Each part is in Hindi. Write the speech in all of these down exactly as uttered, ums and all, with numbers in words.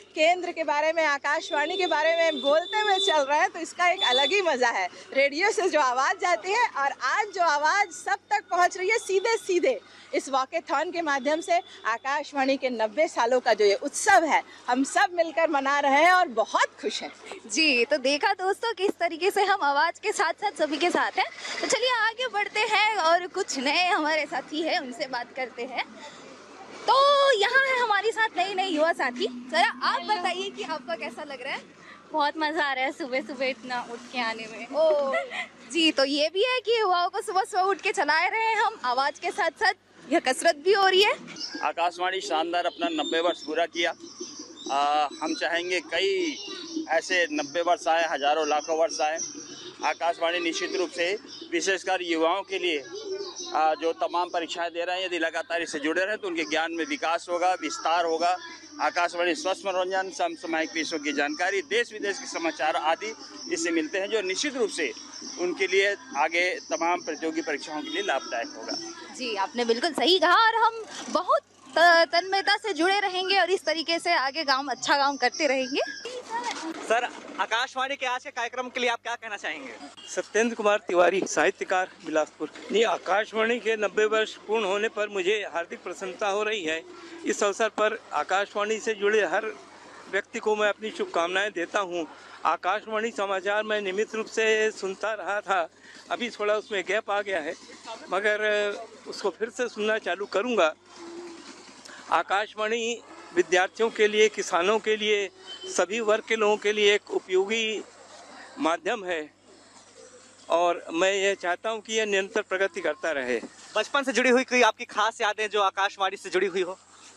केंद्र के बारे में, आकाशवाणी के बारे में बोलते हुए चल रहे हैं तो इसका एक अलग ही मज़ा है। रेडियो से जो आवाज़ जाती है और आज जो आवाज़ सब तक पहुंच रही है सीधे सीधे इस वॉकेथॉन के माध्यम से, आकाशवाणी के नब्बे सालों का जो ये उत्सव है हम सब मिलकर मना रहे हैं और बहुत खुश हैं। जी, तो देखा दोस्तों किस तरीके से हम आवाज़ के साथ साथ सभी के साथ हैं। तो चलिए आगे बढ़ते हैं और कुछ नए हमारे साथी हैं उनसे बात करते हैं। तो यहाँ है हमारे साथ नई नई युवा साथी। जरा आप बताइए कि आपका कैसा लग रहा है? बहुत मज़ा आ रहा है सुबह सुबह इतना उठ के आने में। ओ जी, तो ये भी है कि युवाओं को सुबह सुबह उठ के चलाए रहे हैं हम आवाज़ के साथ साथ, यह कसरत भी हो रही है। आकाशवाणी शानदार अपना नब्बे वर्ष पूरा किया। आ, हम चाहेंगे कई ऐसे नब्बे वर्ष आए, हजारों लाखों वर्ष आए। आकाशवाणी निश्चित रूप से विशेषकर युवाओं के लिए आ, जो तमाम परीक्षाएं दे रहे हैं, यदि लगातार इससे जुड़े रहें तो उनके ज्ञान में विकास होगा, विस्तार होगा। आकाशवाणी स्वस्थ मनोरंजन, समसामयिक विषयों की जानकारी, देश विदेश के समाचार आदि इससे मिलते हैं, जो निश्चित रूप से उनके लिए आगे तमाम प्रतियोगी परीक्षाओं के लिए लाभदायक होगा। जी, आपने बिल्कुल सही कहा और हम बहुत तन्मयता से जुड़े रहेंगे और इस तरीके से आगे काम अच्छा काम करते रहेंगे। सर, आकाशवाणी के आज के कार्यक्रम के लिए आप क्या कहना चाहेंगे? सत्येंद्र कुमार तिवारी, साहित्यकार, बिलासपुर। नहीं, आकाशवाणी के नब्बे वर्ष पूर्ण होने पर मुझे हार्दिक प्रसन्नता हो रही है। इस अवसर पर आकाशवाणी से जुड़े हर व्यक्ति को मैं अपनी शुभकामनाएं देता हूं। आकाशवाणी समाचार मैं नियमित रूप से सुनता रहा था, अभी थोड़ा उसमें गैप आ गया है, मगर उसको फिर से सुनना चालू करूंगा। आकाशवाणी विद्यार्थियों के लिए, किसानों के लिए, सभी वर्ग के लोगों के लिए एक उपयोगी माध्यम है और मैं ये चाहता हूँ कि यह निरंतर प्रगति करता रहे। बचपन से जुड़ी हुई कोई आपकी खास यादें जो आकाशवाणी से जुड़ी हुई हो?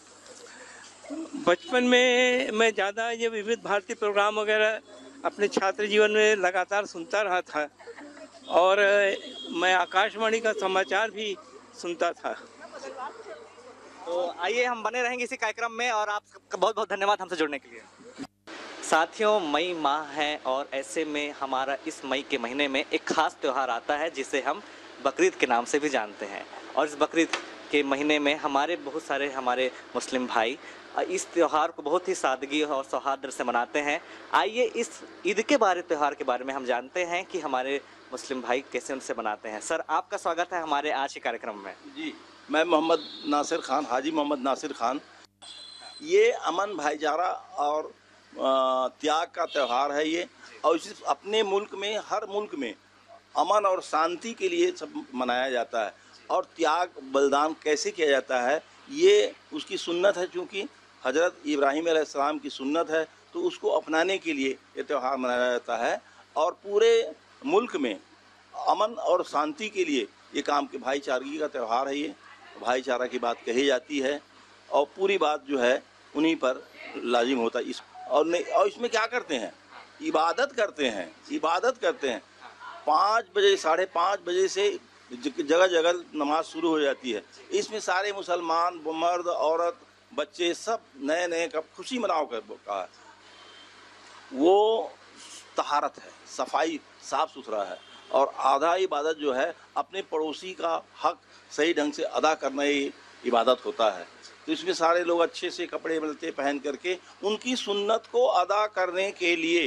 बचपन में मैं ज़्यादा ये विविध भारती प्रोग्राम वगैरह अपने छात्र जीवन में लगातार सुनता रहा था और मैं आकाशवाणी का समाचार भी सुनता था। तो आइए हम बने रहेंगे इसी कार्यक्रम में और आपका बहुत बहुत धन्यवाद हमसे जुड़ने के लिए। साथियों, मई माह है और ऐसे में हमारा इस मई के महीने में एक खास त्यौहार आता है जिसे हम बकरीद के नाम से भी जानते हैं। और इस बकरीद के महीने में हमारे बहुत सारे हमारे मुस्लिम भाई इस त्यौहार को बहुत ही सादगी और सौहार्द से मनाते हैं। आइए इस ईद के बारे त्यौहार के बारे में हम जानते हैं कि हमारे मुस्लिम भाई कैसे उनसे मनाते हैं। सर, आपका स्वागत है हमारे आज के कार्यक्रम में। जी, मैं मोहम्मद नासिर खान, हाजी मोहम्मद नासिर खान। ये अमन, भाईचारा और त्याग का त्यौहार है ये, और इस अपने मुल्क में, हर मुल्क में अमन और शांति के लिए सब मनाया जाता है। और त्याग बलिदान कैसे किया जाता है ये उसकी सुन्नत है, चूँकि हज़रत इब्राहीम अलैहिस्सलाम की सुन्नत है, तो उसको अपनाने के लिए ये त्यौहार मनाया जाता है। और पूरे मुल्क में अमन और शांति के लिए ये काम के भाईचारगी का त्यौहार है। ये भाईचारा की बात कही जाती है और पूरी बात जो है उन्हीं पर लाजिम होता है। इस और नहीं, और इसमें क्या करते हैं, इबादत करते हैं, इबादत करते हैं। पाँच बजे साढ़े पाँच बजे से जगह जगह नमाज शुरू हो जाती है। इसमें सारे मुसलमान, मर्द, औरत, बच्चे सब नए नए कब खुशी मनाओ कर कहा। वो तहारत है, सफाई, साफ सुथरा है। और आधा इबादत जो है अपने पड़ोसी का हक सही ढंग से अदा करना ही इबादत होता है। तो इसमें सारे लोग अच्छे से कपड़े मिलते पहन करके उनकी सुन्नत को अदा करने के लिए,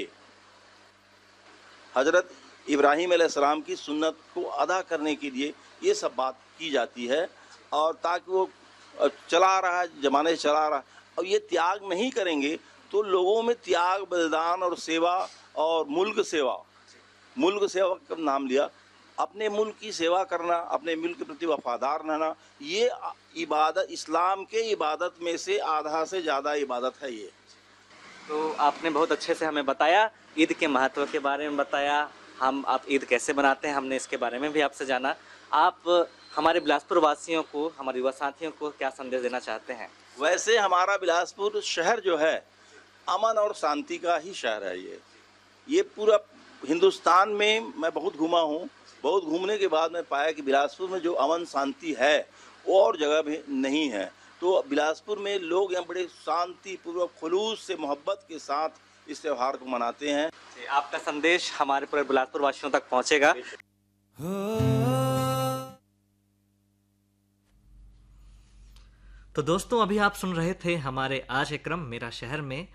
हजरत इब्राहीम अलैहिस्सलाम की सुन्नत को अदा करने के लिए ये सब बात की जाती है। और ताकि वो चला रहा है, जमाने से चला रहा है, और ये त्याग नहीं करेंगे तो लोगों में त्याग, बलिदान और सेवा और मुल्क सेवा, मुल्क सेवा का नाम लिया, अपने मुल्क की सेवा करना, अपने मुल्क के प्रति वफादार रहना, ये इबादत, इस्लाम के इबादत में से आधा से ज़्यादा इबादत है ये। तो आपने बहुत अच्छे से हमें बताया, ईद के महत्व के बारे में बताया, हम आप ईद कैसे मनाते हैं हमने इसके बारे में भी आपसे जाना। आप हमारे बिलासपुर वासियों को, हमारे युवा साथियों को क्या संदेश देना चाहते हैं? वैसे हमारा बिलासपुर शहर जो है अमन और शांति का ही शहर है। ये ये पूरा हिंदुस्तान में मैं बहुत घूमा हूँ। बहुत घूमने के बाद मैं पाया कि बिलासपुर में जो अमन शांति है वो और जगह भी नहीं है। तो बिलासपुर में लोग यहाँ बड़े शांति पूर्वक, खुलूस से, मोहब्बत के साथ इस त्यौहार को मनाते हैं। आपका संदेश हमारे पूरे बिलासपुर वासियों तक पहुँचेगा। तो दोस्तों, अभी आप सुन रहे थे हमारे आज के क्रम मेरा शहर में